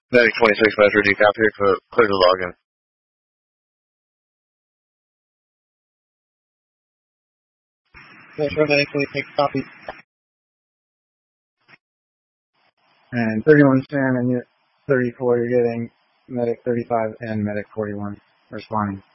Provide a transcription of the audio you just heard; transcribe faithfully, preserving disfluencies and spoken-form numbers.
Medic twenty-six, Metro decap here, clear, clear to login. Metro Medic twenty-six, copy. And thirty-one Sam and thirty-four, you're getting Medic thirty-five and Medic forty-one responding.